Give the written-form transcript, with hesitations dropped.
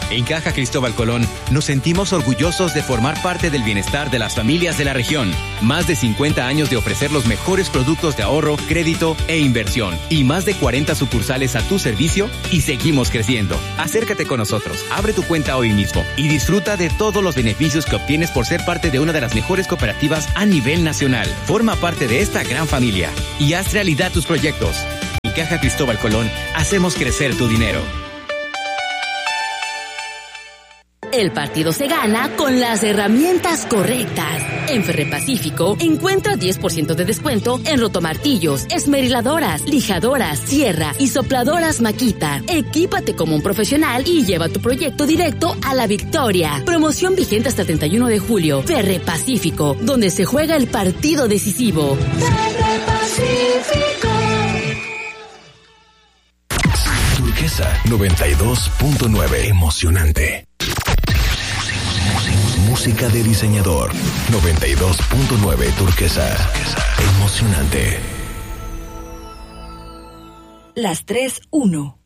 En Caja Cristóbal Colón nos sentimos orgullosos de formar parte del bienestar de las familias de la región. Más de 50 años de ofrecer los mejores productos de ahorro, crédito e inversión. Y más de 40 sucursales a tu servicio y seguimos creciendo. Acércate con nosotros, abre tu cuenta hoy mismo y disfruta de todos los beneficios que obtienes por ser parte de una de las mejores cooperativas a nivel nacional. Forma parte de esta gran familia y haz realidad tus proyectos. En Caja Cristóbal Colón hacemos crecer tu dinero. El partido se gana con las herramientas correctas. En Ferrepacífico encuentra 10% de descuento en rotomartillos, esmeriladoras, lijadoras, sierra y sopladoras Makita. Equípate como un profesional y lleva tu proyecto directo a la victoria. Promoción vigente hasta el 31 de julio. Ferrepacífico, donde se juega el partido decisivo. Ferrepacífico. Turquesa 92.9. Emocionante. Música de diseñador. 92.9 Turquesa. Emocionante. Las 3:1.